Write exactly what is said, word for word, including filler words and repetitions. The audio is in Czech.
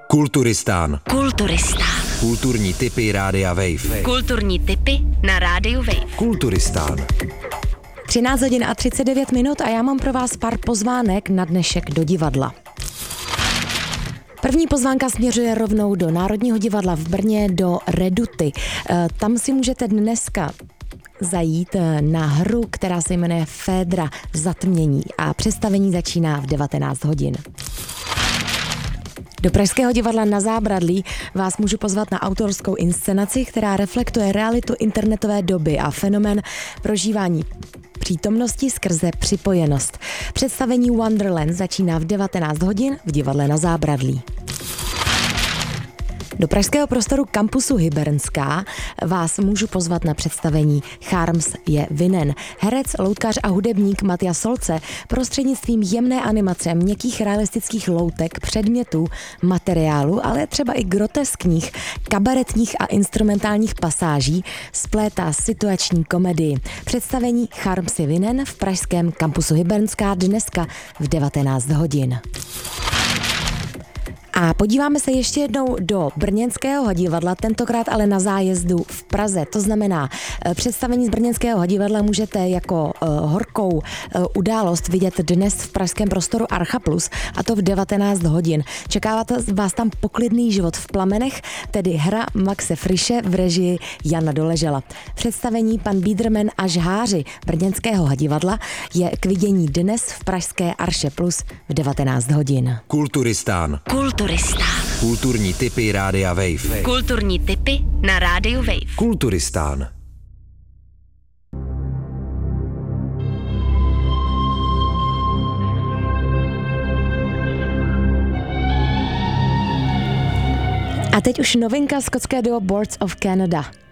Kulturistán. Kulturistán. Kulturní tipy Rádia Wave. Kulturní tipy na Rádiu Wave. Kulturistán. třináct hodin a třicet devět minut a já mám pro vás pár pozvánek na dnešek do divadla. První pozvánka směřuje rovnou do Národního divadla v Brně, do Reduty. Tam si můžete dneska zajít na hru, která se jmenuje Fédra zatmění a představení začíná v devatenáct hodin. Do Pražského divadla Na Zábradlí vás můžu pozvat na autorskou inscenaci, která reflektuje realitu internetové doby a fenomén prožívání přítomnosti skrze připojenost. Představení Wonderland začíná v devatenáct hodin v divadle Na Zábradlí. Do pražského prostoru kampusu Hybernská vás můžu pozvat na představení Charms je vinen. Herec, loutkař a hudebník Matyáš Solce prostřednictvím jemné animace, měkkých realistických loutek, předmětů, materiálu, ale třeba i groteskních, kabaretních a instrumentálních pasáží splétá situační komedii. Představení Charms je vinen v pražském kampusu Hybernská dneska v devatenáct hodin. A podíváme se ještě jednou do brněnského divadla, tentokrát ale na zájezdu v Praze. To znamená, představení z brněnského divadla můžete jako uh, horkou uh, událost vidět dnes v pražském prostoru Archa Plus, a to v devatenáct hodin. Čeká vás tam Poklidný život v plamenech, tedy hra Maxe Friše v režii Jana Doležela. Představení Pan Biederman a žháři brněnského divadla je k vidění dnes v pražské Arše Plus v devatenáct hodin. Kulturistán. Kulturistán. Kulturní tipy Rádia Wave. Kulturní tipy na Rádiu Wave. Kulturistán. A teď už novinka skotské duo Boards of Canada.